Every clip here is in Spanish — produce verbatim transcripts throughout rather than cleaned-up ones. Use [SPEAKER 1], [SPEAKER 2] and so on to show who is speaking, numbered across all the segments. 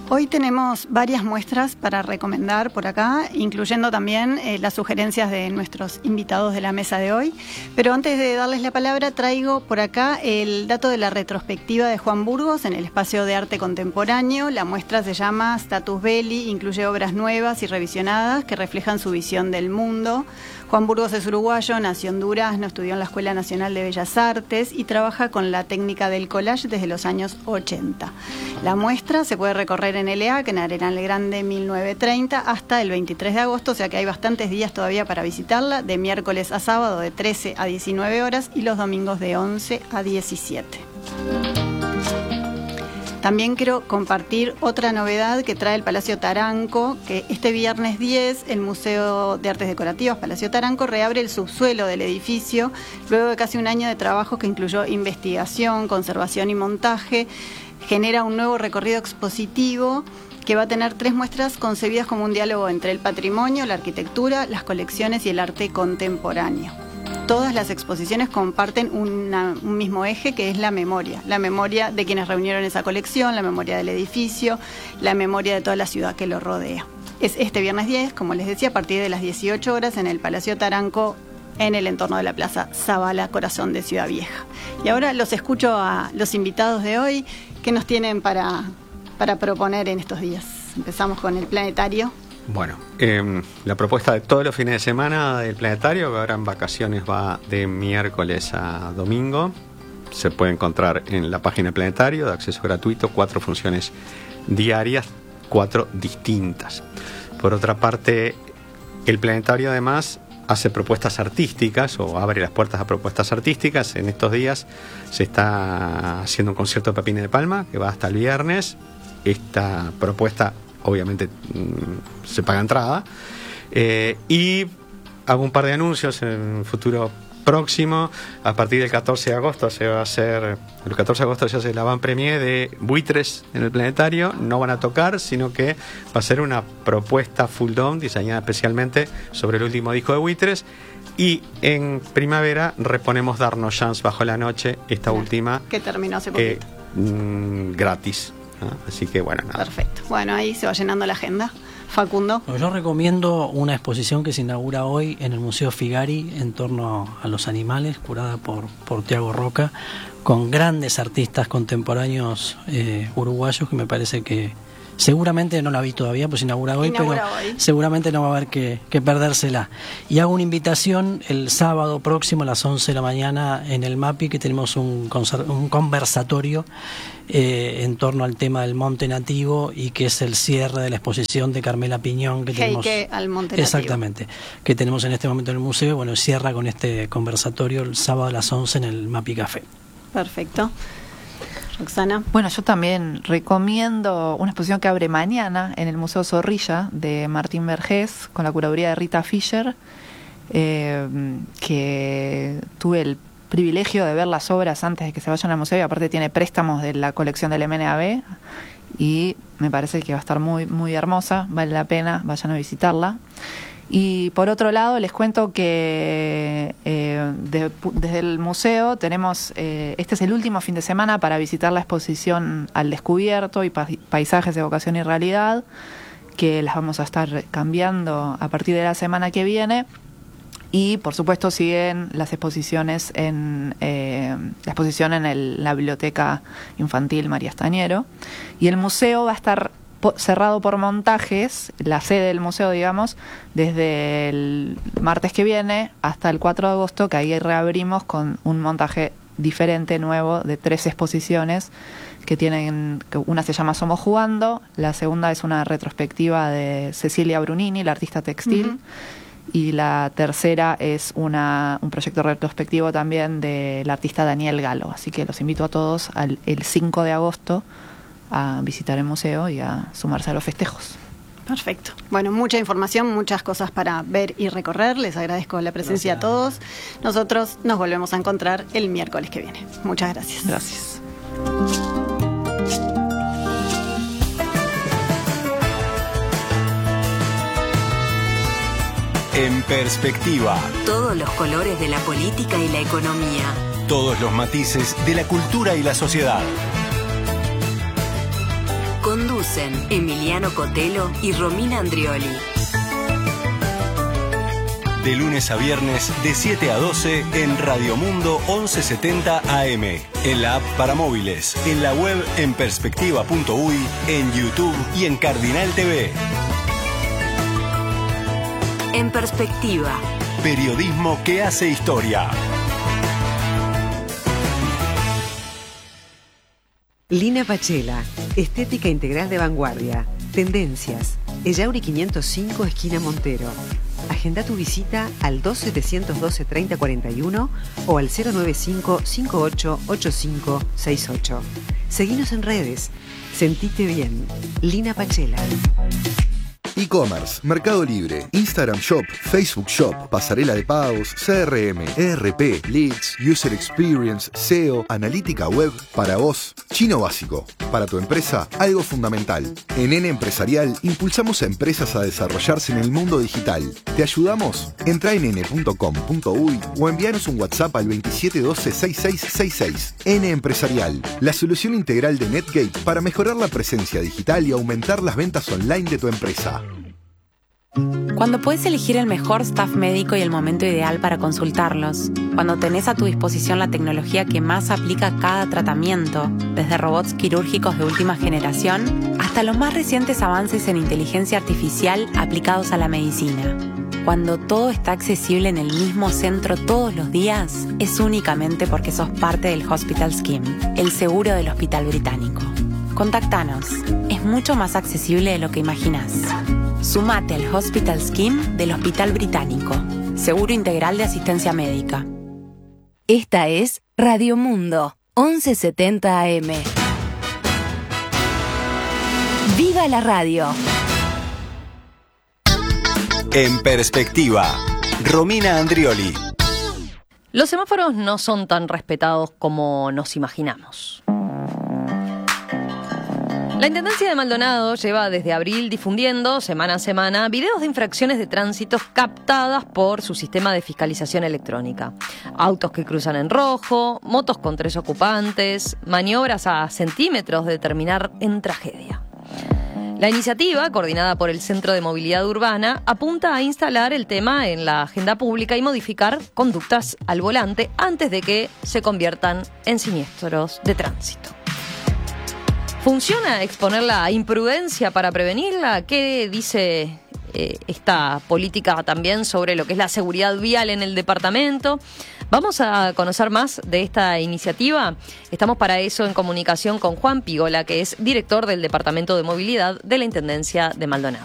[SPEAKER 1] Hoy tenemos varias muestras para recomendar por acá, incluyendo también eh, las sugerencias de nuestros invitados de la mesa de hoy. Pero antes de darles la palabra, traigo por acá el dato de la retrospectiva de Juan Burgos en el Espacio de Arte Contemporáneo. La muestra se llama Status Belli, incluye obras nuevas y revisionadas que reflejan su visión del mundo. Juan Burgos es uruguayo, nació en Durazno, estudió en la Escuela Nacional de Bellas Artes y trabaja con la técnica del collage desde los años ochenta. La muestra se puede recorrer en L A, que en Arenal Grande mil novecientos treinta, hasta el veintitrés de agosto, o sea que hay bastantes días todavía para visitarla, de miércoles a sábado de trece a diecinueve horas y los domingos de once a diecisiete. También quiero compartir otra novedad que trae el Palacio Taranco, que este viernes diez el Museo de Artes Decorativas Palacio Taranco reabre el subsuelo del edificio luego de casi un año de trabajo que incluyó investigación, conservación y montaje. Genera un nuevo recorrido expositivo que va a tener tres muestras concebidas como un diálogo entre el patrimonio, la arquitectura, las colecciones y el arte contemporáneo. Todas las exposiciones comparten una, un mismo eje, que es la memoria. La memoria de quienes reunieron esa colección, la memoria del edificio, la memoria de toda la ciudad que lo rodea. Es este viernes diez, como les decía, a partir de las dieciocho horas en el Palacio Taranco, en el entorno de la Plaza Zabala, corazón de Ciudad Vieja. Y ahora los escucho a los invitados de hoy. ¿Qué nos tienen para, para proponer en estos días? Empezamos con el planetario.
[SPEAKER 2] Bueno, eh, la propuesta de todos los fines de semana del planetario, que ahora en vacaciones va de miércoles a domingo, se puede encontrar en la página planetario de acceso gratuito, cuatro funciones diarias, cuatro distintas. Por otra parte, el planetario además hace propuestas artísticas o abre las puertas a propuestas artísticas. En estos días se está haciendo un concierto de Pepina de Palma que va hasta el viernes. Esta propuesta obviamente mmm, se paga entrada, eh, y hago un par de anuncios en un futuro próximo. A partir del catorce de agosto se va a hacer, el catorce de agosto se hace la van premier de Buitres en el planetario. No van a tocar, sino que va a ser una propuesta full dome diseñada especialmente sobre el último disco de Buitres. Y en primavera reponemos Darnos Chance bajo la noche, esta Bien, última
[SPEAKER 1] que terminó hace poquito,
[SPEAKER 2] eh, mmm, gratis. ¿No? Así que bueno, nada.
[SPEAKER 1] Perfecto. Bueno, ahí se va llenando la agenda. Facundo.
[SPEAKER 3] Yo recomiendo una exposición que se inaugura hoy en el Museo Figari en torno a los animales, curada por, por Tiago Roca, con grandes artistas contemporáneos eh, uruguayos, que me parece que seguramente no la vi todavía, pues se inaugura hoy,
[SPEAKER 1] inaugura
[SPEAKER 3] pero
[SPEAKER 1] hoy.
[SPEAKER 3] Seguramente no va a haber que, que perdérsela. Y hago una invitación el sábado próximo a las once de la mañana en el MAPI, que tenemos un, un conversatorio eh, en torno al tema del monte nativo, y que es el cierre de la exposición de Carmela Piñón que tenemos.
[SPEAKER 1] Heike al monte nativo.
[SPEAKER 3] Exactamente, que tenemos en este momento en el museo. Bueno, cierra con este conversatorio el sábado a las once en el MAPI Café.
[SPEAKER 1] Perfecto. Roxana.
[SPEAKER 4] Bueno, yo también recomiendo una exposición que abre mañana en el Museo Zorrilla de Martín Vergés, con la curaduría de Rita Fischer, eh, que tuve el privilegio de ver las obras antes de que se vayan al museo, y aparte tiene préstamos de la colección del M N A B, y me parece que va a estar muy, muy hermosa, vale la pena, vayan a visitarla. Y por otro lado les cuento que eh, de, desde el museo tenemos, eh, este es el último fin de semana para visitar la exposición Al Descubierto y pa Paisajes de Vocación y Realidad, que las vamos a estar cambiando a partir de la semana que viene. Y por supuesto siguen las exposiciones en eh, la exposición en el, la Biblioteca Infantil María Estañero, y el museo va a estar cerrado por montajes, la sede del museo, digamos, desde el martes que viene hasta el cuatro de agosto, que ahí reabrimos con un montaje diferente, nuevo, de tres exposiciones que tienen, que una se llama Somos Jugando, la segunda es una retrospectiva de Cecilia Brunini, la artista textil, uh-huh. y la tercera es una, un proyecto retrospectivo también del artista Daniel Galo. Así que los invito a todos al el cinco de agosto a visitar el museo y a sumarse a los festejos.
[SPEAKER 1] Perfecto. Bueno, mucha información, muchas cosas para ver y recorrer. Les agradezco la presencia gracias a todos. Nosotros nos volvemos a encontrar el miércoles que viene. Muchas gracias.
[SPEAKER 4] Gracias.
[SPEAKER 5] En perspectiva.
[SPEAKER 6] Todos los colores de la política y la economía.
[SPEAKER 5] Todos los matices de la cultura y la sociedad.
[SPEAKER 6] Conduce Conducen Emiliano Cotelo y Romina Andrioli.
[SPEAKER 5] De lunes a viernes, de siete a doce, en Radio Mundo once setenta A M. En la app para móviles, en la web en perspectiva punto uy, en YouTube y en Cardinal T V.
[SPEAKER 6] En Perspectiva.
[SPEAKER 5] Periodismo que hace historia.
[SPEAKER 7] Lina Pachela, estética integral de vanguardia. Tendencias. Ellauri quinientos cinco, esquina Montero. Agenda tu visita al dos setecientos doce treinta cuarenta y uno o al cero noventa y cinco cincuenta y ocho ochenta y cinco sesenta y ocho. Seguinos en redes. Sentite bien. Lina Pachela.
[SPEAKER 8] E-commerce, Mercado Libre, Instagram Shop, Facebook Shop, pasarela de pagos, C R M, E R P, Leads, User Experience, S E O, analítica web, para vos, chino básico. Para tu empresa, algo fundamental. En N Empresarial impulsamos a empresas a desarrollarse en el mundo digital. ¿Te ayudamos? Entra en ene punto com punto uy o envíanos un WhatsApp al veintisiete doce sesenta y seis sesenta y seis. N Empresarial, la solución integral de Netgate para mejorar la presencia digital y aumentar las ventas online de tu empresa.
[SPEAKER 9] Cuando puedes elegir el mejor staff médico y el momento ideal para consultarlos, cuando tenés a tu disposición la tecnología que más aplica a cada tratamiento, desde robots quirúrgicos de última generación hasta los más recientes avances en inteligencia artificial aplicados a la medicina. Cuando todo está accesible en el mismo centro todos los días, es únicamente porque sos parte del Hospital Scheme, el seguro del Hospital Británico. Contactanos, es mucho más accesible de lo que imaginás. Sumate al Hospital Scheme del Hospital Británico. Seguro integral de asistencia médica.
[SPEAKER 10] Esta es Radio Mundo, once setenta A M. ¡Viva la radio!
[SPEAKER 5] En Perspectiva, Romina Andrioli.
[SPEAKER 11] Los semáforos no son tan respetados como nos imaginamos. La Intendencia de Maldonado lleva desde abril difundiendo semana a semana videos de infracciones de tránsito captadas por su sistema de fiscalización electrónica. Autos que cruzan en rojo, motos con tres ocupantes, maniobras a centímetros de terminar en tragedia. La iniciativa, coordinada por el Centro de Movilidad Urbana, apunta a instalar el tema en la agenda pública y modificar conductas al volante antes de que se conviertan en siniestros de tránsito. ¿Funciona exponer la imprudencia para prevenirla? ¿Qué dice eh, esta política también sobre lo que es la seguridad vial en el departamento? Vamos a conocer más de esta iniciativa. Estamos para eso en comunicación con Juan Pigola, que es director del Departamento de Movilidad de la Intendencia de Maldonado.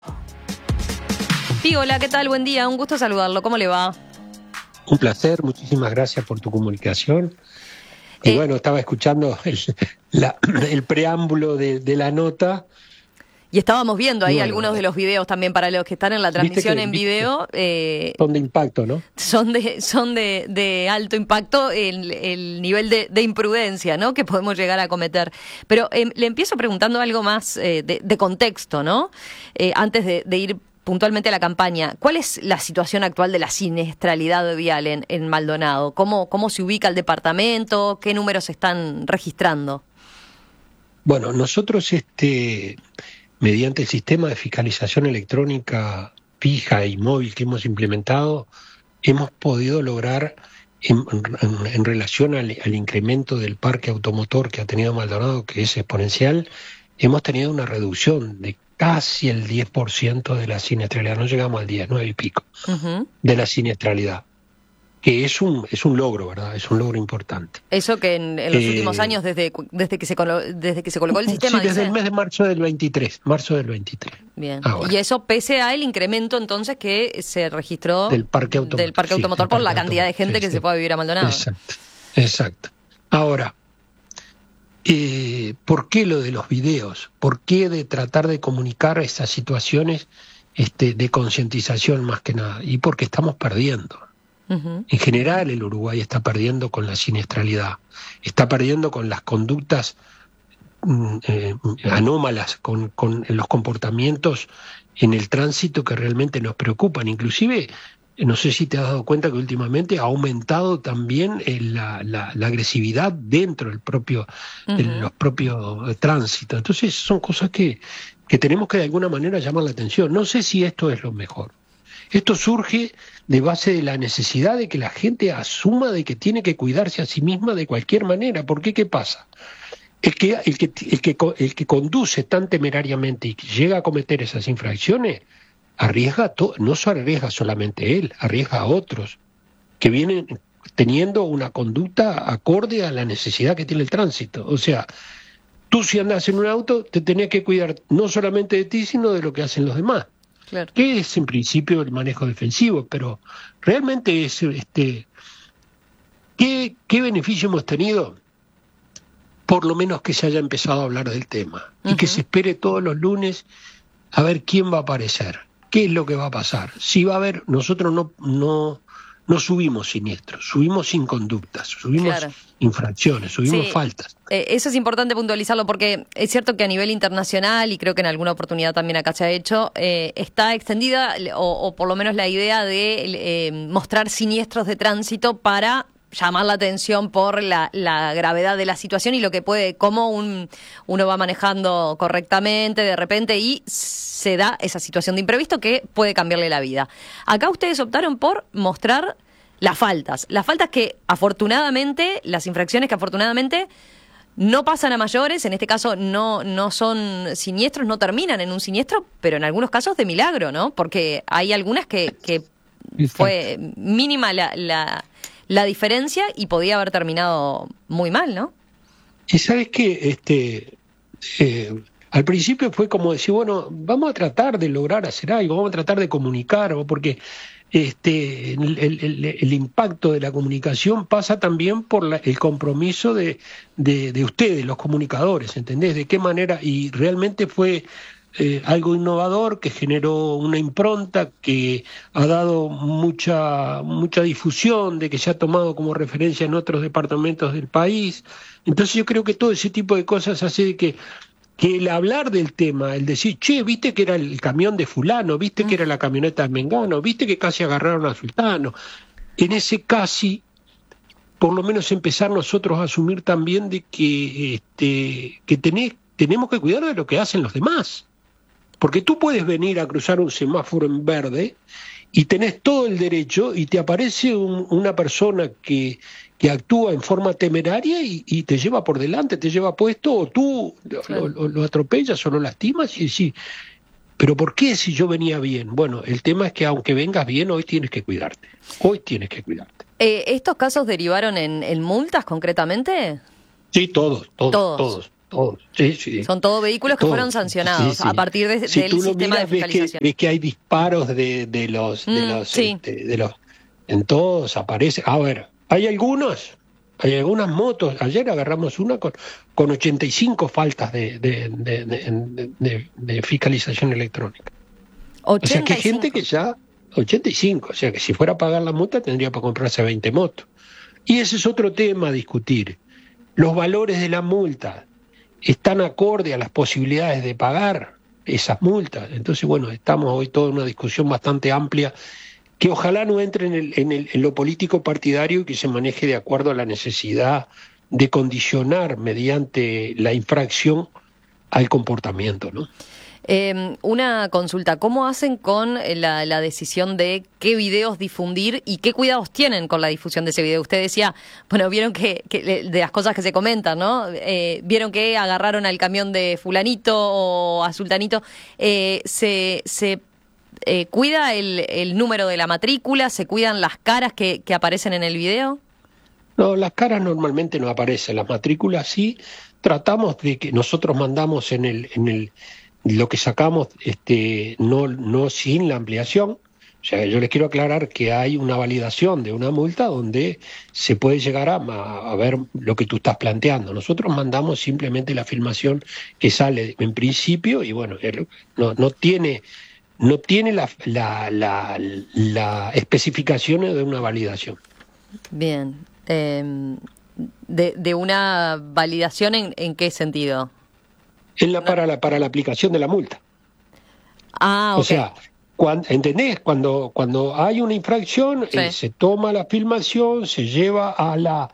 [SPEAKER 11] Pigola, ¿qué tal? Buen día, un gusto saludarlo. ¿Cómo le va?
[SPEAKER 12] Un placer, muchísimas gracias por tu comunicación. Y eh, bueno, estaba escuchando el, la, el preámbulo de, de la nota.
[SPEAKER 11] Y estábamos viendo ahí
[SPEAKER 12] bueno,
[SPEAKER 11] algunos de los videos también para los que están en la transmisión que, en video. Eh,
[SPEAKER 12] son de impacto, ¿no?
[SPEAKER 11] Son de son de, de alto impacto el, el nivel de, de imprudencia, ¿no? Que podemos llegar a cometer. Pero eh, le empiezo preguntando algo más eh, de, de contexto, ¿no? Eh, antes de, de ir puntualmente a la campaña. ¿Cuál es la situación actual de la siniestralidad vial en, en Maldonado? ¿Cómo, ¿Cómo se ubica el departamento? ¿Qué números se están registrando?
[SPEAKER 12] Bueno, nosotros, este, mediante el sistema de fiscalización electrónica fija y móvil que hemos implementado, hemos podido lograr, en, en, en relación al, al incremento del parque automotor que ha tenido Maldonado, que es exponencial, hemos tenido una reducción de casi el diez por ciento de la siniestralidad, no llegamos al diez, nueve y pico, uh-huh. de la siniestralidad, que es un es un logro, ¿verdad? Es un logro importante.
[SPEAKER 11] Eso que en, en los eh, últimos años, desde desde que se colo, desde que se colocó el sistema...
[SPEAKER 12] Sí, desde
[SPEAKER 11] dice...
[SPEAKER 12] el mes de marzo del veintitrés, marzo del veintitrés.
[SPEAKER 11] Bien, ahora. Y eso pese a el incremento entonces que se registró
[SPEAKER 12] del parque automotor,
[SPEAKER 11] del parque automotor sí, por la cantidad de gente sí, que sí. se puede vivir a Maldonado.
[SPEAKER 12] Exacto, exacto. Ahora, Eh, ¿por qué lo de los videos? ¿Por qué de tratar de comunicar estas situaciones este, de concientización más que nada? Y porque estamos perdiendo. Uh-huh. En general el Uruguay está perdiendo con la siniestralidad, está perdiendo con las conductas eh, anómalas, con, con los comportamientos en el tránsito que realmente nos preocupan. Inclusive, no sé si te has dado cuenta que últimamente ha aumentado también la, la, la agresividad dentro del propio, uh-huh. de los propios tránsitos. Entonces son cosas que, que tenemos que de alguna manera llamar la atención. No sé si esto es lo mejor. Esto surge de base de la necesidad de que la gente asuma de que tiene que cuidarse a sí misma de cualquier manera. ¿Por qué? ¿Qué pasa? El que, el que, el que, el que conduce tan temerariamente y que llega a cometer esas infracciones, arriesga to- no solo arriesga solamente él, arriesga a otros que vienen teniendo una conducta acorde a la necesidad que tiene el tránsito. O sea, tú si andas en un auto te tenés que cuidar no solamente de ti, sino de lo que hacen los demás.
[SPEAKER 11] Claro.
[SPEAKER 12] Que es en principio el manejo defensivo, pero realmente es este ¿qué, qué beneficio hemos tenido? Por lo menos que se haya empezado a hablar del tema, uh-huh. y que se espere todos los lunes a ver quién va a aparecer, qué es lo que va a pasar. Si va a haber, nosotros no, no, no subimos siniestros, subimos inconductas, subimos
[SPEAKER 11] claro.
[SPEAKER 12] infracciones, subimos
[SPEAKER 11] sí.
[SPEAKER 12] faltas.
[SPEAKER 11] Eh, eso es importante puntualizarlo porque es cierto que a nivel internacional, y creo que en alguna oportunidad también acá se ha hecho, eh, está extendida, o, o por lo menos la idea de eh, mostrar siniestros de tránsito para llamar la atención por la, la gravedad de la situación y lo que puede, cómo un, uno va manejando correctamente de repente y se da esa situación de imprevisto que puede cambiarle la vida. Acá ustedes optaron por mostrar las faltas, las faltas que afortunadamente, las infracciones que afortunadamente no pasan a mayores, en este caso no, no son siniestros, no terminan en un siniestro, pero en algunos casos de milagro, ¿no? Porque hay algunas que, que fue mínima la... la la diferencia y podía haber terminado muy mal, ¿no?
[SPEAKER 12] Y sabes que este, eh, al principio fue como decir, bueno, vamos a tratar de lograr hacer algo, vamos a tratar de comunicar, porque este, el, el, el impacto de la comunicación pasa también por la, el compromiso de, de, de ustedes, los comunicadores, ¿entendés? De qué manera, y realmente fue... Eh, algo innovador que generó una impronta que ha dado mucha mucha difusión, de que se ha tomado como referencia en otros departamentos del país. Entonces yo creo que todo ese tipo de cosas hace de que, que el hablar del tema, el decir, che, viste que era el camión de fulano, viste que era la camioneta de Mengano, viste que casi agarraron a Sultano, en ese casi, por lo menos empezar nosotros a asumir también de que, este, que tenés, tenemos que cuidar de lo que hacen los demás. Porque tú puedes venir a cruzar un semáforo en verde y tenés todo el derecho y te aparece un, una persona que, que actúa en forma temeraria y, y te lleva por delante, te lleva puesto, o tú lo, lo, lo atropellas o lo lastimas y decís, ¿pero por qué si yo venía bien? Bueno, el tema es que aunque vengas bien, hoy tienes que cuidarte. Hoy tienes que cuidarte.
[SPEAKER 11] Eh, ¿Estos casos derivaron en, en multas concretamente?
[SPEAKER 12] Sí, todos, todos,
[SPEAKER 11] todos.
[SPEAKER 12] todos. Todos. Sí, sí.
[SPEAKER 11] Son todos vehículos que
[SPEAKER 12] todos.
[SPEAKER 11] fueron sancionados
[SPEAKER 12] sí, sí.
[SPEAKER 11] a partir de,
[SPEAKER 12] si
[SPEAKER 11] del
[SPEAKER 12] tú lo
[SPEAKER 11] sistema
[SPEAKER 12] miras,
[SPEAKER 11] de fiscalización.
[SPEAKER 12] Ves que, ves que hay disparos de, de los, de
[SPEAKER 11] mm,
[SPEAKER 12] los,
[SPEAKER 11] sí.
[SPEAKER 12] este, de los, en todos aparece. A ver, hay algunos, hay algunas motos. Ayer agarramos una con, con ochenta y cinco faltas de, de, de, de, de, de fiscalización electrónica.
[SPEAKER 11] ochenta y cinco.
[SPEAKER 12] O sea que hay gente que ya ochenta y cinco, o sea que si fuera a pagar la multa tendría para comprarse veinte motos. Y ese es otro tema a discutir. Los valores de la multa están acorde a las posibilidades de pagar esas multas. Entonces, bueno, estamos hoy toda en una discusión bastante amplia que ojalá no entre en, el, en, el, en lo político partidario y que se maneje de acuerdo a la necesidad de condicionar mediante la infracción al comportamiento, ¿no?
[SPEAKER 11] Eh, una consulta, ¿cómo hacen con la, la decisión de qué videos difundir y qué cuidados tienen con la difusión de ese video? Usted decía, bueno, vieron que, que de las cosas que se comentan, ¿no? Eh, vieron que agarraron al camión de fulanito o a sultanito. Eh, ¿Se, se eh, cuida el, el número de la matrícula? ¿Se cuidan las caras que, que aparecen en el video?
[SPEAKER 12] No, las caras normalmente no aparecen, las matrículas sí. Tratamos de que nosotros mandamos en el... En el lo que sacamos este no no sin la ampliación. O sea, yo les quiero aclarar que hay una validación de una multa donde se puede llegar a, a ver lo que tú estás planteando. Nosotros mandamos simplemente la filmación que sale en principio y bueno, no no tiene no tiene la la la, la especificaciones de una validación.
[SPEAKER 11] Bien. Eh, de, de una validación en, ¿en qué sentido?
[SPEAKER 12] En la, para, la, para la aplicación de la multa.
[SPEAKER 11] Ah, okay.
[SPEAKER 12] O sea, cuando, ¿entendés? Cuando, cuando hay una infracción, sí. eh, se toma la filmación, se lleva a la,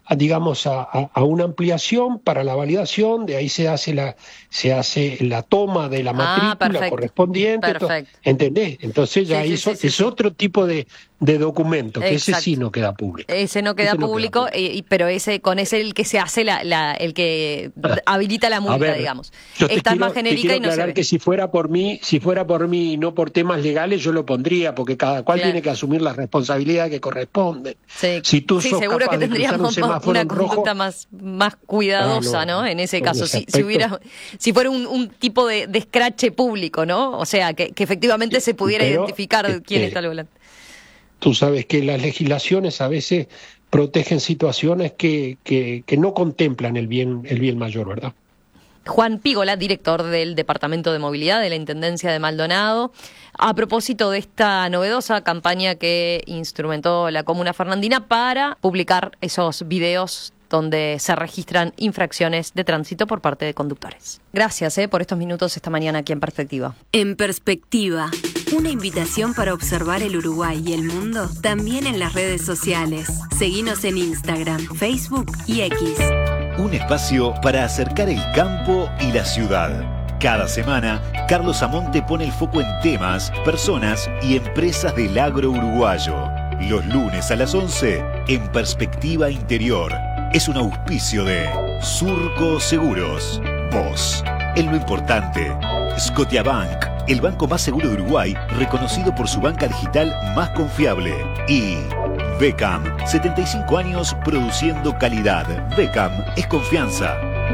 [SPEAKER 12] a, digamos, a, a, a una ampliación para la validación, de ahí se hace la se hace la toma de la matrícula
[SPEAKER 11] ah, perfecto,
[SPEAKER 12] correspondiente,
[SPEAKER 11] perfecto.
[SPEAKER 12] ¿entendés? Entonces ya
[SPEAKER 11] sí,
[SPEAKER 12] eso
[SPEAKER 11] sí, sí,
[SPEAKER 12] es
[SPEAKER 11] sí.
[SPEAKER 12] otro tipo de, de documento, que
[SPEAKER 11] Exacto.
[SPEAKER 12] ese sí no queda público.
[SPEAKER 11] Ese no queda
[SPEAKER 12] ese
[SPEAKER 11] público,
[SPEAKER 12] no queda público.
[SPEAKER 11] Eh, pero ese con ese el que se hace la, la el que habilita la multa,
[SPEAKER 12] ver,
[SPEAKER 11] digamos.
[SPEAKER 12] Yo te
[SPEAKER 11] Esta es
[SPEAKER 12] quiero,
[SPEAKER 11] más genérica
[SPEAKER 12] te quiero
[SPEAKER 11] y no se
[SPEAKER 12] aclarar
[SPEAKER 11] ve.
[SPEAKER 12] que si fuera por mí, si fuera por mí y no por temas legales, yo lo pondría, porque cada cual
[SPEAKER 11] Claro.
[SPEAKER 12] tiene que asumir las responsabilidades que corresponden.
[SPEAKER 11] Sí,
[SPEAKER 12] Si tú
[SPEAKER 11] sí
[SPEAKER 12] sos
[SPEAKER 11] seguro
[SPEAKER 12] capaz
[SPEAKER 11] que
[SPEAKER 12] de cruzar
[SPEAKER 11] tendríamos
[SPEAKER 12] un semáforo
[SPEAKER 11] una
[SPEAKER 12] en rojo,
[SPEAKER 11] conducta más, más cuidadosa,
[SPEAKER 12] Ah, no,
[SPEAKER 11] ¿no? En ese
[SPEAKER 12] en
[SPEAKER 11] caso,
[SPEAKER 12] ese
[SPEAKER 11] si, si
[SPEAKER 12] aspecto.
[SPEAKER 11] hubiera, si fuera un, un tipo de, de escrache público, ¿no? O sea, que, que efectivamente se pudiera
[SPEAKER 12] Pero,
[SPEAKER 11] identificar
[SPEAKER 12] este,
[SPEAKER 11] quién está al volante.
[SPEAKER 12] tú sabes que las legislaciones a veces protegen situaciones que, que, que no contemplan el bien, el bien mayor, ¿verdad?
[SPEAKER 11] Juan Pígola, director del Departamento de Movilidad de la Intendencia de Maldonado, a propósito de esta novedosa campaña que instrumentó la Comuna Fernandina para publicar esos videos donde se registran infracciones de tránsito por parte de conductores. Gracias eh, por estos minutos esta mañana aquí en Perspectiva.
[SPEAKER 6] En Perspectiva, una invitación para observar el Uruguay y el mundo también en las redes sociales. Seguinos en Instagram, Facebook y X.
[SPEAKER 13] Un espacio para acercar el campo y la ciudad. Cada semana, Carlos Amonte pone el foco en temas, personas y empresas del agro uruguayo. Los lunes a las once, en Perspectiva Interior. Es un auspicio de Surco Seguros. Vos, en lo importante. Scotiabank, el banco más seguro de Uruguay, reconocido por su banca digital más confiable. Y Beckham, setenta y cinco años produciendo calidad. Beckham es confianza.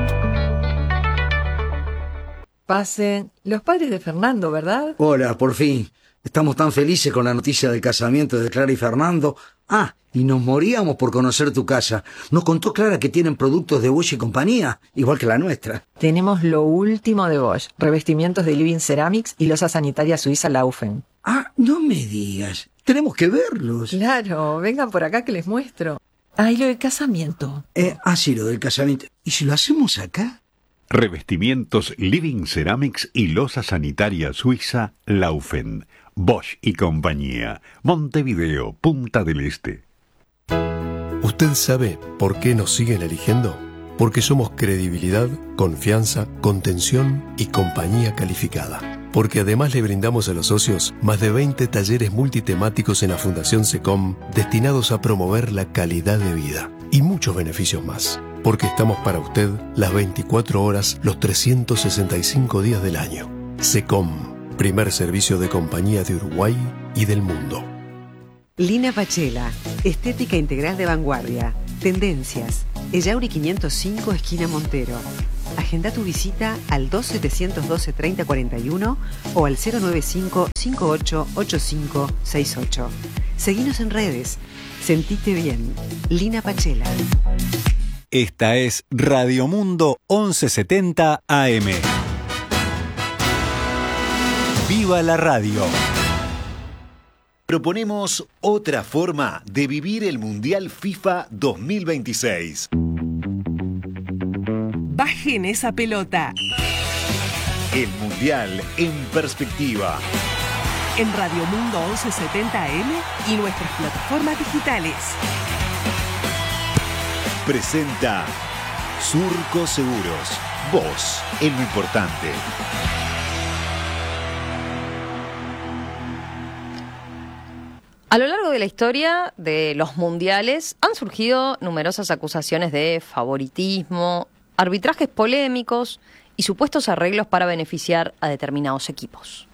[SPEAKER 14] Pasen. Los padres de Fernando, ¿verdad?
[SPEAKER 15] Hola, por fin. Estamos tan felices con la noticia del casamiento de Clara y Fernando. Ah, y nos moríamos por conocer tu casa. Nos contó Clara que tienen productos de Bosch y compañía, igual que la nuestra.
[SPEAKER 14] Tenemos lo último de Bosch, revestimientos de Living Ceramics y losa sanitaria suiza Laufen.
[SPEAKER 15] Ah, no me digas. Tenemos que verlos.
[SPEAKER 14] Claro, vengan por acá que les muestro. Ah, y lo del casamiento.
[SPEAKER 15] Eh, ah, sí, lo del casamiento. ¿Y si lo hacemos acá?
[SPEAKER 16] Revestimientos Living Ceramics y losa sanitaria suiza Laufen. Bosch y compañía. Montevideo, Punta del Este.
[SPEAKER 17] ¿Usted sabe por qué nos siguen eligiendo? Porque somos credibilidad, confianza, contención y compañía calificada. Porque además le brindamos a los socios más de veinte talleres multitemáticos en la Fundación SECOM destinados a promover la calidad de vida y muchos beneficios más. Porque estamos para usted las veinticuatro horas, los trescientos sesenta y cinco días del año. SECOM, primer servicio de compañía de Uruguay y del mundo.
[SPEAKER 7] Lina Pachela, estética integral de vanguardia. Tendencias. Ellauri quinientos cinco, esquina Montero. Agenda tu visita al dos setecientos doce treinta cuarenta y uno o al cero nueve cinco cinco ocho ocho cinco seis ocho. Seguinos en redes. Sentite bien. Lina Pachela.
[SPEAKER 5] Esta es Radio Mundo once setenta A M. ¡Viva la radio!
[SPEAKER 13] Proponemos otra forma de vivir el Mundial FIFA dos mil veintiséis.
[SPEAKER 18] Bajen esa pelota.
[SPEAKER 13] El Mundial en perspectiva.
[SPEAKER 18] En Radio Mundo once setenta A M y nuestras plataformas digitales.
[SPEAKER 13] Presenta Surco Seguros. Vos, en lo importante.
[SPEAKER 11] A lo largo de la historia de los mundiales han surgido numerosas acusaciones de favoritismo, arbitrajes polémicos y supuestos arreglos para beneficiar a determinados equipos.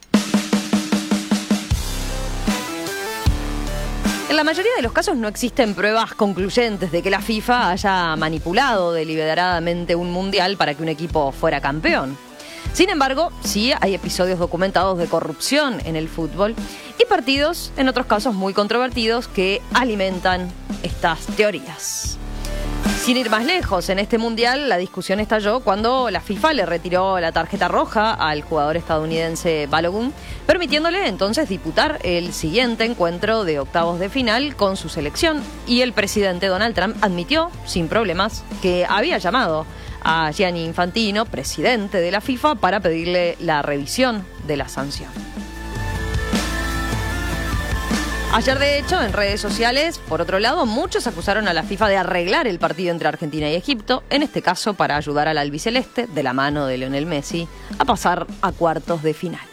[SPEAKER 11] En la mayoría de los casos no existen pruebas concluyentes de que la FIFA haya manipulado deliberadamente un mundial para que un equipo fuera campeón. Sin embargo, sí hay episodios documentados de corrupción en el fútbol y partidos, en otros casos muy controvertidos, que alimentan estas teorías. Sin ir más lejos, en este mundial la discusión estalló cuando la FIFA le retiró la tarjeta roja al jugador estadounidense Balogun, permitiéndole entonces disputar el siguiente encuentro de octavos de final con su selección. Y el presidente Donald Trump admitió, sin problemas, que había llamado a Gianni Infantino, presidente de la FIFA, para pedirle la revisión de la sanción. Ayer, de hecho, en redes sociales, por otro lado, muchos acusaron a la FIFA de arreglar el partido entre Argentina y Egipto, en este caso para ayudar al albiceleste, de la mano de Lionel Messi, a pasar a cuartos de final.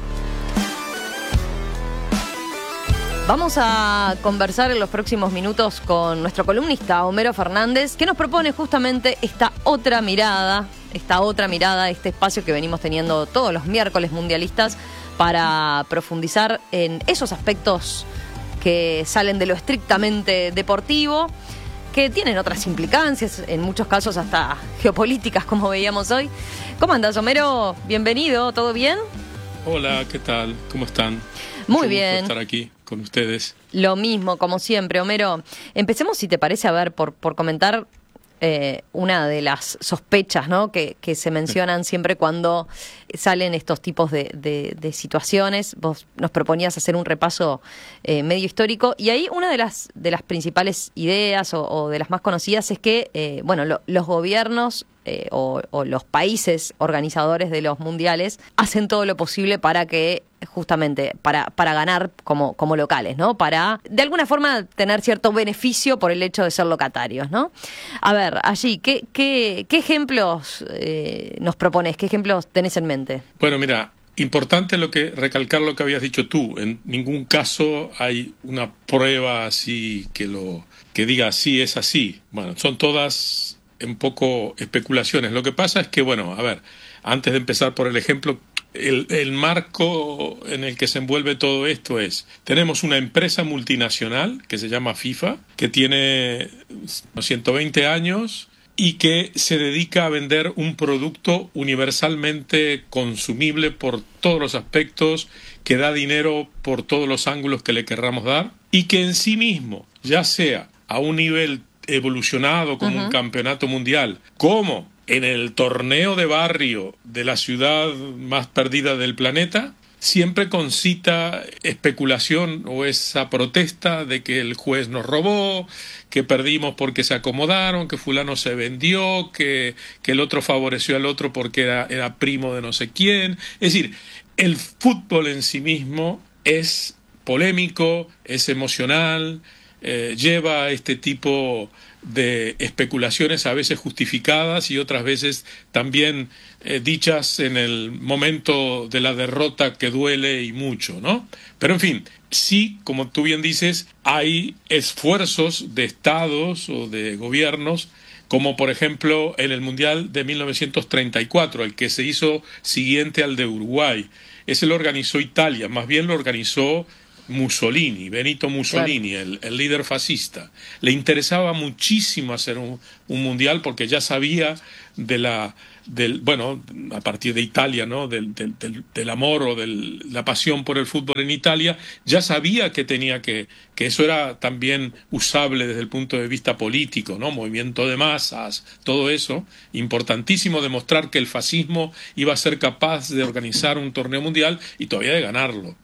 [SPEAKER 11] Vamos a conversar en los próximos minutos con nuestro columnista Homero Fernández, que nos propone justamente esta otra mirada, esta otra mirada, este espacio que venimos teniendo todos los miércoles mundialistas para profundizar en esos aspectos que salen de lo estrictamente deportivo, que tienen otras implicancias, en muchos casos hasta geopolíticas, como veíamos hoy. ¿Cómo andás, Homero? Bienvenido, ¿todo bien?
[SPEAKER 19] Hola, ¿qué tal? ¿Cómo están?
[SPEAKER 11] Muy
[SPEAKER 19] Mucho
[SPEAKER 11] bien.
[SPEAKER 19] gusto estar aquí con ustedes.
[SPEAKER 11] Lo mismo, como siempre, Homero. Empecemos, si te parece, a ver, por, por comentar eh, una de las sospechas, ¿no?, que, que se mencionan siempre cuando salen estos tipos de, de, de situaciones. Vos nos proponías hacer un repaso eh, medio histórico, y ahí una de las, de las principales ideas o, o de las más conocidas es que, eh, bueno, lo, los gobiernos Eh, o, o los países organizadores de los mundiales hacen todo lo posible para que, justamente, para, para ganar como, como locales, ¿no? Para, de alguna forma, tener cierto beneficio por el hecho de ser locatarios, ¿no? A ver, allí, ¿qué, qué, qué ejemplos eh, nos propones? ¿Qué ejemplos tenés en mente?
[SPEAKER 19] Bueno, mira, importante lo que recalcar lo que habías dicho tú. En ningún caso hay una prueba así que lo que diga así es así. Bueno, son todas un poco especulaciones. Lo que pasa es que, bueno, a ver, antes de empezar por el ejemplo, el, el marco en el que se envuelve todo esto es, tenemos una empresa multinacional que se llama FIFA, que tiene ciento veinte años y que se dedica a vender un producto universalmente consumible por todos los aspectos, que da dinero por todos los ángulos que le querramos dar, y que en sí mismo, ya sea a un nivel evolucionado como uh-huh. un campeonato mundial, como en el torneo de barrio de la ciudad más perdida del planeta, siempre concita especulación o esa protesta de que el juez nos robó, que perdimos porque se acomodaron, que fulano se vendió, que, que el otro favoreció al otro porque era, era primo de no sé quién. Es decir, el fútbol en sí mismo es polémico, es emocional, Eh, lleva este tipo de especulaciones, a veces justificadas y otras veces también eh, dichas en el momento de la derrota, que duele y mucho, ¿no? Pero en fin, sí, como tú bien dices, hay esfuerzos de estados o de gobiernos, como por ejemplo en el Mundial de mil novecientos treinta y cuatro, el que se hizo siguiente al de Uruguay. Ese lo organizó Italia, más bien lo organizó Mussolini, Benito Mussolini, claro. el, el líder fascista. Le interesaba muchísimo hacer un, un mundial porque ya sabía de la, del, bueno, a partir de Italia, ¿no? Del, del, del, del amor o de la pasión por el fútbol en Italia, ya sabía que tenía que, que eso era también usable desde el punto de vista político, ¿no? Movimiento de masas, todo eso, importantísimo demostrar que el fascismo iba a ser capaz de organizar un torneo mundial y todavía de ganarlo.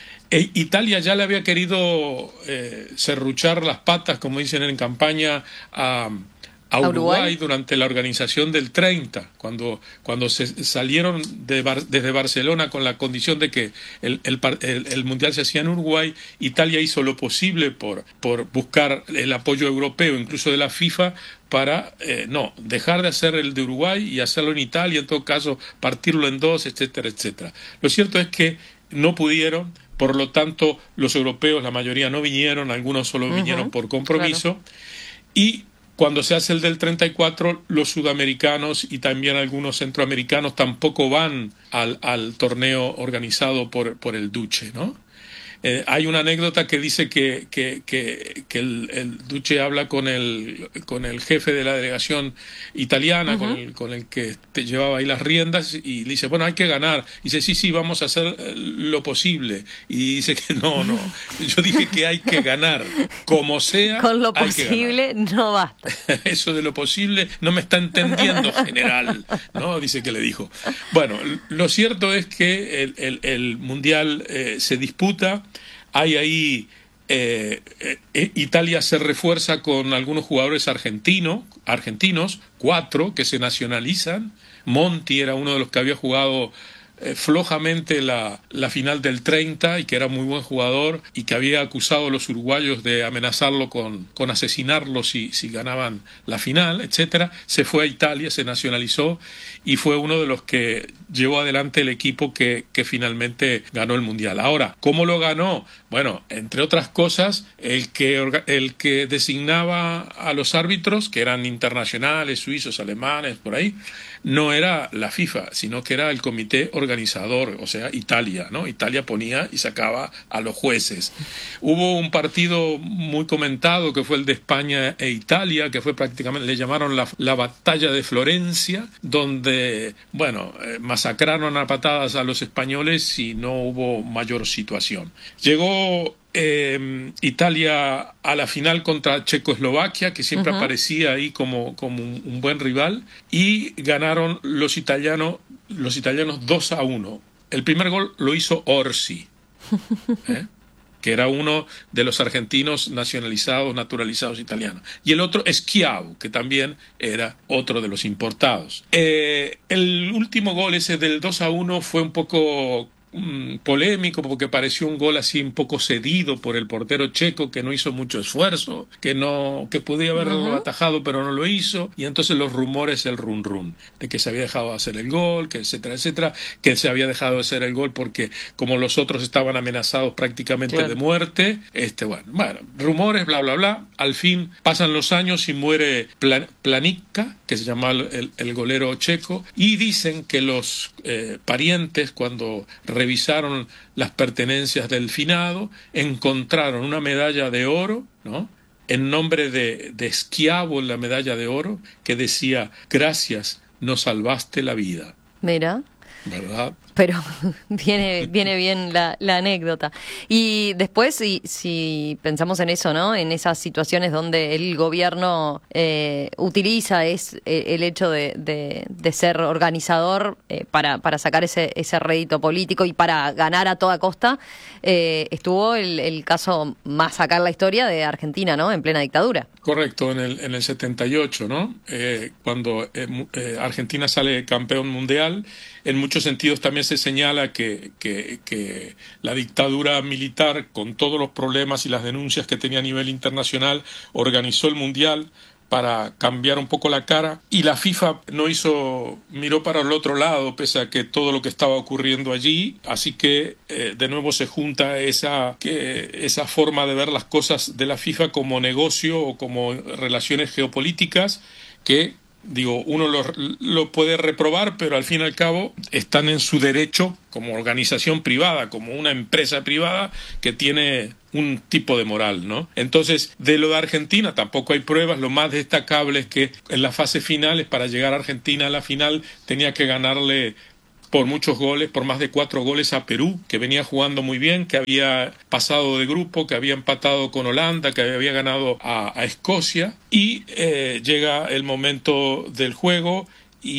[SPEAKER 19] E Italia ya le había querido eh, serruchar las patas, como dicen en campaña, a, a Uruguay, Uruguay durante la organización del treinta, cuando, cuando se salieron de Bar, desde Barcelona con la condición de que el, el, el, el Mundial se hacía en Uruguay. Italia hizo lo posible por, por buscar el apoyo europeo, incluso de la FIFA, para eh, no dejar de hacer el de Uruguay y hacerlo en Italia, en todo caso partirlo en dos, etcétera, etcétera. Lo cierto es que no pudieron. Por lo tanto, los europeos, la mayoría no vinieron, algunos solo vinieron uh-huh, por compromiso. Claro. Y cuando se hace el del treinta y cuatro, los sudamericanos y también algunos centroamericanos tampoco van al, al torneo organizado por, por el Duce, ¿no? Eh, hay una anécdota que dice que, que, que, que el, el Duce habla con el, con el jefe de la delegación italiana, uh-huh. con, el, con el que te llevaba ahí las riendas, y le dice, bueno, hay que ganar. Y dice, sí, sí, vamos a hacer lo posible. Y dice que no, no. Yo dije que hay que ganar. Como sea,
[SPEAKER 11] con lo
[SPEAKER 19] hay
[SPEAKER 11] posible
[SPEAKER 19] que
[SPEAKER 11] no basta.
[SPEAKER 19] Eso de lo posible no me está entendiendo, general, ¿no? Dice que le dijo. Bueno, lo cierto es que el, el, el Mundial eh, se disputa. Hay ahí, eh, eh, Italia se refuerza con algunos jugadores argentinos, argentinos, cuatro que se nacionalizan. Monti era uno de los que había jugado eh, flojamente la, la final del treinta y que era muy buen jugador y que había acusado a los uruguayos de amenazarlo con, con asesinarlo si, si ganaban la final, etcétera. Se fue a Italia, se nacionalizó y fue uno de los que llevó adelante el equipo que, que finalmente ganó el Mundial. Ahora, ¿cómo lo ganó? Bueno, entre otras cosas, el que, el que designaba a los árbitros, que eran internacionales, suizos, alemanes, por ahí, no era la FIFA, sino que era el comité organizador, o sea, Italia, ¿no? Italia ponía y sacaba a los jueces. Hubo un partido muy comentado que fue el de España e Italia, que fue prácticamente, le llamaron la, la batalla de Florencia, donde, bueno, eh, masacraron a patadas a los españoles y no hubo mayor situación. Llegó Eh, Italia a la final contra Checoslovaquia, que siempre uh-huh. aparecía ahí como, como un, un buen rival, y ganaron los italianos, los italianos dos a uno. El primer gol lo hizo Orsi, ¿eh? que era uno de los argentinos nacionalizados, naturalizados italianos. Y el otro, Schiavo, que también era otro de los importados. Eh, el último gol, ese del dos a uno, fue un poco polémico porque pareció un gol así un poco cedido por el portero checo, que no hizo mucho esfuerzo, que no que podía haberlo uh-huh. atajado pero no lo hizo, y entonces los rumores, el run run de que se había dejado de hacer el gol, que etcétera, etcétera, que se había dejado de hacer el gol porque como los otros estaban amenazados prácticamente claro. de muerte, este bueno, bueno, rumores, bla bla bla. Al fin pasan los años y muere Plan, Planica, que se llama el, el golero checo, y dicen que los eh, parientes, cuando revisaron las pertenencias del finado, encontraron una medalla de oro, ¿no?, en nombre de, de Schiavo, en la medalla de oro, que decía: gracias, nos salvaste la vida.
[SPEAKER 11] Mira.
[SPEAKER 19] ¿Verdad?
[SPEAKER 11] Pero viene, viene bien la, la anécdota. Y después, si, si pensamos en eso, ¿no? En esas situaciones donde el gobierno eh, utiliza es, el hecho de, de, de ser organizador eh, para, para sacar ese, ese rédito político y para ganar a toda costa, eh, estuvo el, el caso más acá en la historia de Argentina, ¿no? En plena dictadura.
[SPEAKER 19] Correcto, en el, en el setenta y ocho, ¿no? Eh, cuando eh, eh, Argentina sale campeón mundial, en muchos sentidos también se señala que, que, que la dictadura militar, con todos los problemas y las denuncias que tenía a nivel internacional, organizó el Mundial para cambiar un poco la cara, y la FIFA no hizo, miró para el otro lado pese a que todo lo que estaba ocurriendo allí, así que eh, de nuevo se junta esa, que, esa forma de ver las cosas de la FIFA como negocio o como relaciones geopolíticas que, digo, uno lo, lo puede reprobar, pero al fin y al cabo están en su derecho como organización privada, como una empresa privada que tiene un tipo de moral, ¿no? Entonces, de lo de Argentina tampoco hay pruebas. Lo más destacable es que en las fases finales, para llegar a Argentina a la final, tenía que ganarle por muchos goles, por más de cuatro goles a Perú, que venía jugando muy bien, que había pasado de grupo, que había empatado con Holanda, que había ganado a, a Escocia, y eh, llega el momento del juego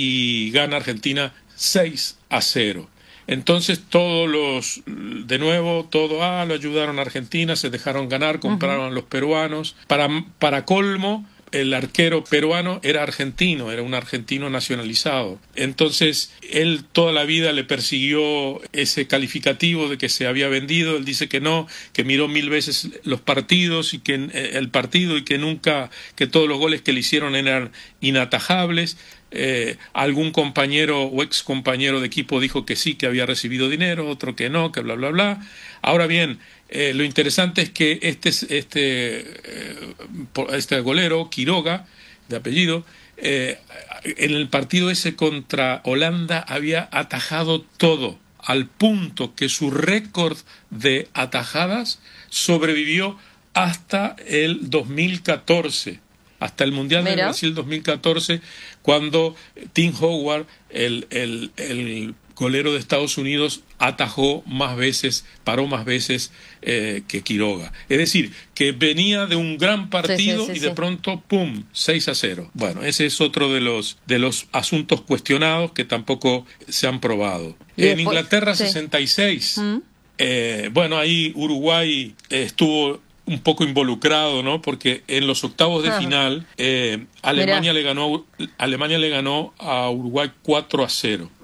[SPEAKER 19] y gana Argentina seis a cero. Entonces todos los, de nuevo, todo, ah, lo ayudaron a Argentina, se dejaron ganar, compraron uh-huh. a los peruanos. Para, para colmo, el arquero peruano era argentino, era un argentino nacionalizado. Entonces, él toda la vida le persiguió ese calificativo de que se había vendido. Él dice que no, que miró mil veces los partidos y que eh, el partido y que nunca, que todos los goles que le hicieron eran inatajables. Eh, algún compañero o ex compañero de equipo dijo que sí, que había recibido dinero, otro que no, que bla bla bla. Ahora bien, eh, lo interesante es que este este eh, este golero Quiroga, de apellido, eh, en el partido ese contra Holanda había atajado todo, al punto que su récord de atajadas sobrevivió hasta el dos mil catorce. Hasta el Mundial de Brasil dos mil catorce, cuando Tim Howard, el, el, el golero de Estados Unidos, atajó más veces, paró más veces eh, que Quiroga. Es decir, que venía de un gran partido sí, sí, sí, y de sí. pronto, ¡pum!, seis a cero. Bueno, ese es otro de los, de los asuntos cuestionados que tampoco se han probado. En después, Inglaterra, sí. sesenta y seis, ¿Mm? eh, bueno, ahí Uruguay eh, estuvo un poco involucrado, ¿no? Porque en los octavos de ah. final eh, Alemania le ganó Alemania le ganó a Uruguay cuatro a cero.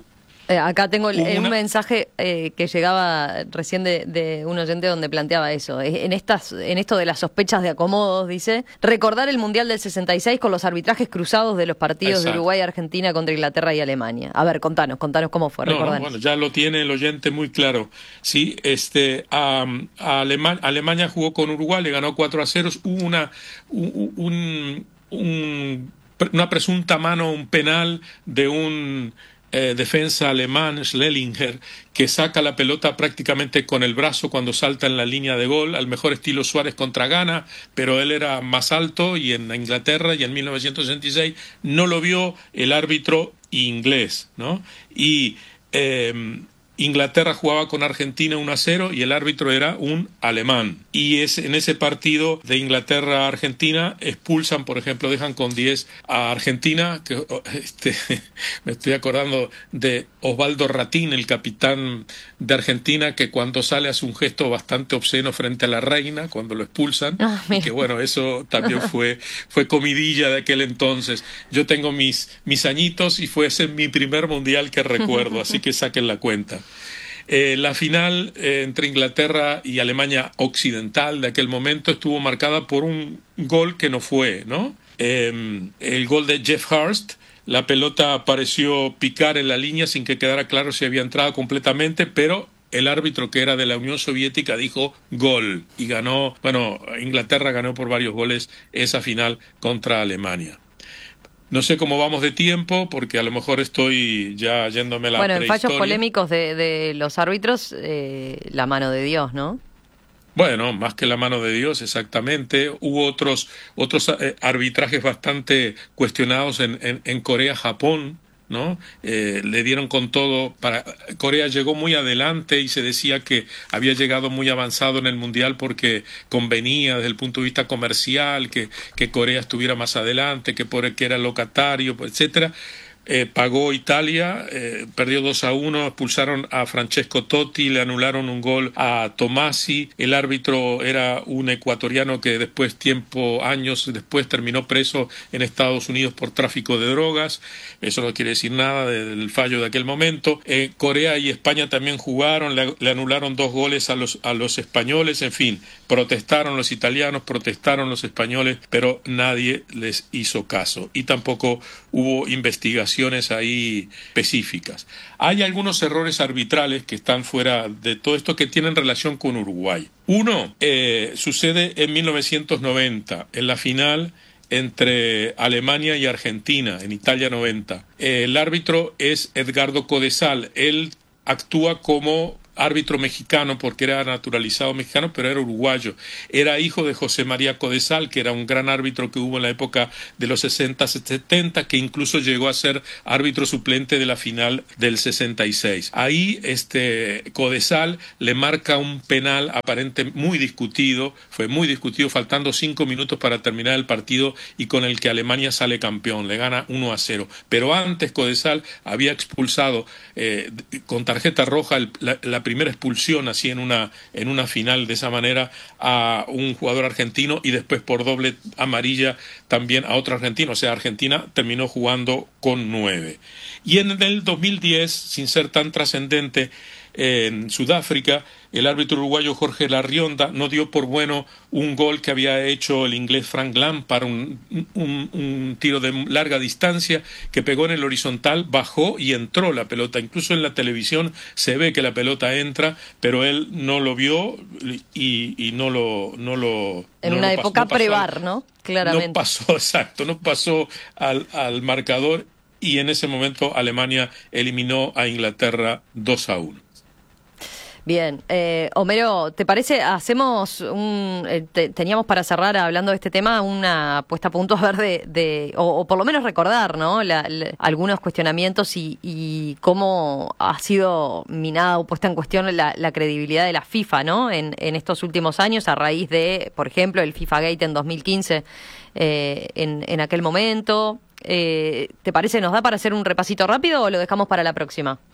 [SPEAKER 11] Eh, acá tengo el,
[SPEAKER 19] Una...
[SPEAKER 11] un mensaje eh, que llegaba recién de, de un oyente donde planteaba eso. En estas, en esto de las sospechas de acomodos, dice, recordar el Mundial del sesenta y seis con los arbitrajes cruzados de los partidos Exacto. de Uruguay, Argentina contra Inglaterra y Alemania. A ver, contanos, contanos cómo fue.
[SPEAKER 19] No, no, bueno, ya lo tiene el oyente muy claro. Sí, este, um, a Alema- Alemania jugó con Uruguay, le ganó cuatro a cero. Hubo una, un, un, un, una presunta mano, un penal de un Eh, defensa alemán, Schlellinger, que saca la pelota prácticamente con el brazo cuando salta en la línea de gol, al mejor estilo Suárez contra Ghana, pero él era más alto y en Inglaterra y en mil novecientos sesenta y seis no lo vio el árbitro inglés, ¿no? Y eh, Inglaterra jugaba con Argentina uno a cero y el árbitro era un alemán. Y es en ese partido de Inglaterra a Argentina expulsan, por ejemplo, dejan con diez a Argentina, que este, me estoy acordando de Osvaldo Ratín, el capitán de Argentina, que cuando sale hace un gesto bastante obsceno frente a la reina cuando lo expulsan, oh, y que bueno, eso también fue fue comidilla de aquel entonces. Yo tengo mis mis añitos y fue ese mi primer mundial que recuerdo, así que saquen la cuenta. Eh, la final eh, entre Inglaterra y Alemania Occidental de aquel momento estuvo marcada por un gol que no fue, ¿no? Eh, el gol de Jeff Hurst. La pelota pareció picar en la línea sin que quedara claro si había entrado completamente, pero el árbitro, que era de la Unión Soviética, dijo gol y ganó, bueno, Inglaterra ganó por varios goles esa final contra Alemania. No sé cómo vamos de tiempo, porque a lo mejor estoy ya yéndome a la
[SPEAKER 11] Bueno, en
[SPEAKER 19] prehistoria.
[SPEAKER 11] fallos polémicos de, de los árbitros, eh, la mano de Dios, ¿no?
[SPEAKER 19] Bueno, más que la mano de Dios, exactamente. Hubo otros otros eh, arbitrajes bastante cuestionados en, en, en Corea, Japón, ¿no? Eh, le dieron con todo. Para Corea llegó muy adelante y se decía que había llegado muy avanzado en el mundial porque convenía desde el punto de vista comercial que, que Corea estuviera más adelante, que por que era locatario, etcétera. Eh, pagó Italia, eh, perdió dos a uno, expulsaron a Francesco Totti, le anularon un gol a Tomasi, el árbitro era un ecuatoriano que después, tiempo, años después, terminó preso en Estados Unidos por tráfico de drogas. Eso no quiere decir nada del fallo de aquel momento. Eh, Corea y España también jugaron, le, le anularon dos goles a los, a los españoles, en fin, protestaron los italianos, protestaron los españoles, pero nadie les hizo caso y tampoco hubo investigación ahí específicas. Hay algunos errores arbitrales que están fuera de todo esto que tienen relación con Uruguay. Uno, eh, sucede en mil novecientos noventa, en la final entre Alemania y Argentina, en Italia noventa. Eh, el árbitro es Edgardo Codesal. Él actúa como árbitro mexicano porque era naturalizado mexicano, pero era uruguayo. Era hijo de José María Codesal, que era un gran árbitro que hubo en la época de los sesenta, setenta, que incluso llegó a ser árbitro suplente de la final del sesenta y seis. Ahí este Codesal le marca un penal aparente muy discutido, fue muy discutido, faltando cinco minutos para terminar el partido y con el que Alemania sale campeón, le gana uno a cero. Pero antes Codesal había expulsado eh, con tarjeta roja el, la, la primera expulsión así en una en una final de esa manera a un jugador argentino y después por doble amarilla también a otro argentino, o sea, Argentina terminó jugando con nueve. Y en el dos mil diez, sin ser tan trascendente, en Sudáfrica, el árbitro uruguayo Jorge Larrionda no dio por bueno un gol que había hecho el inglés Frank Lampard, un, un, un tiro de larga distancia que pegó en el horizontal, bajó y entró la pelota. Incluso en la televisión se ve que la pelota entra, pero él no lo vio y, y no lo... No lo
[SPEAKER 11] en
[SPEAKER 19] no
[SPEAKER 11] una
[SPEAKER 19] lo
[SPEAKER 11] época
[SPEAKER 19] pasó, no
[SPEAKER 11] pre-VAR,
[SPEAKER 19] pasó,
[SPEAKER 11] ¿no? Claramente.
[SPEAKER 19] No pasó, exacto, no pasó al, al marcador y en ese momento Alemania eliminó a Inglaterra dos a uno.
[SPEAKER 11] Bien, eh, Homero, ¿te parece? Hacemos un, eh, te, teníamos para cerrar hablando de este tema una puesta a punto a ver de, de o, o por lo menos recordar, ¿no? La, la, algunos cuestionamientos y, y cómo ha sido minada o puesta en cuestión la, la credibilidad de la FIFA, ¿no? En, en estos últimos años a raíz de, por ejemplo, el FIFA Gate en dos mil quince, eh, en, en aquel momento. Eh, ¿Te parece? ¿Nos da para hacer un repasito rápido o lo dejamos para la próxima?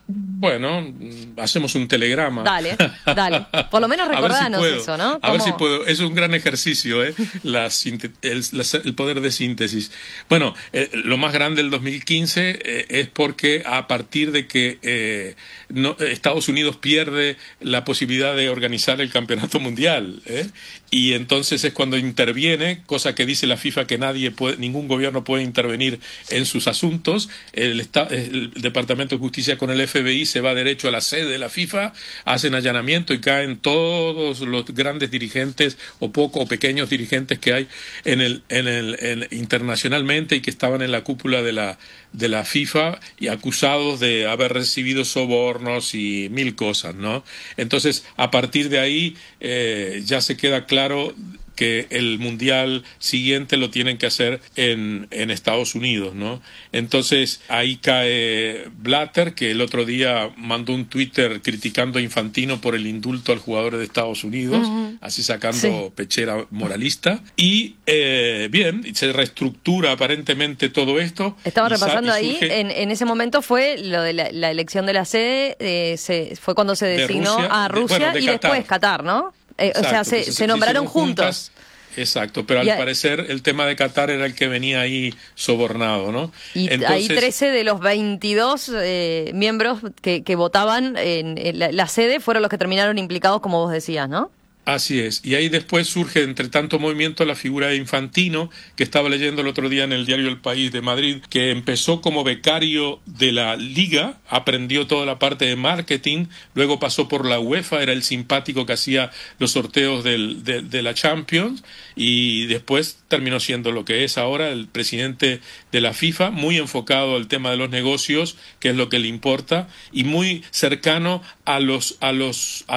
[SPEAKER 19] Bueno, hacemos un telegrama.
[SPEAKER 11] Dale, dale. Por lo menos recordanos si eso, ¿no?
[SPEAKER 19] A
[SPEAKER 11] ¿Cómo?
[SPEAKER 19] ver si puedo. Es un gran ejercicio, ¿eh? La el, la, el poder de síntesis. Bueno, eh, lo más grande del dos mil quince eh, es porque a partir de que eh, no, Estados Unidos pierde la posibilidad de organizar el campeonato mundial, ¿eh? Y entonces es cuando interviene, cosa que dice la FIFA que nadie puede, ningún gobierno puede intervenir en sus asuntos. El, el Departamento de Justicia con el F B I se va derecho a la sede de la FIFA, hacen allanamiento y caen todos los grandes dirigentes o poco o pequeños dirigentes que hay en el, en el en, internacionalmente y que estaban en la cúpula de la de la FIFA y acusados de haber recibido sobornos y mil cosas, ¿no? Entonces, a partir de ahí eh, ya se queda claro que el mundial siguiente lo tienen que hacer en, en Estados Unidos, ¿no? Entonces ahí cae Blatter, que el otro día mandó un Twitter criticando a Infantino por el indulto al jugador de Estados Unidos, uh-huh. así sacando sí. pechera moralista. Y eh, bien, se reestructura aparentemente todo esto.
[SPEAKER 11] Estaba
[SPEAKER 19] y
[SPEAKER 11] repasando
[SPEAKER 19] sa- y
[SPEAKER 11] ahí,
[SPEAKER 19] surge...
[SPEAKER 11] en, en ese momento fue lo de la, la elección de la sede, eh, se, fue cuando se designó
[SPEAKER 19] de Rusia,
[SPEAKER 11] a Rusia
[SPEAKER 19] de, bueno, de
[SPEAKER 11] y
[SPEAKER 19] Qatar.
[SPEAKER 11] después Qatar, ¿no? Eh, o sea, se, se, se nombraron juntos.
[SPEAKER 19] Exacto, pero al
[SPEAKER 11] y a...
[SPEAKER 19] parecer el tema de Qatar era el que venía ahí sobornado, ¿no?
[SPEAKER 11] Y
[SPEAKER 19] Entonces...
[SPEAKER 11] hay trece de los veintidós eh, miembros que, que votaban en, en la, la sede fueron los que terminaron implicados, como vos decías, ¿no?
[SPEAKER 19] Así es, y ahí después surge entre tanto movimiento la figura de Infantino, que estaba leyendo el otro día en el diario El País de Madrid, que empezó como becario de la Liga, aprendió toda la parte de marketing, luego pasó por la UEFA, era el simpático que hacía los sorteos del, de, de la Champions, y después terminó siendo lo que es ahora el presidente de la FIFA, muy enfocado al tema de los negocios, que es lo que le importa, y muy cercano a los, a los, a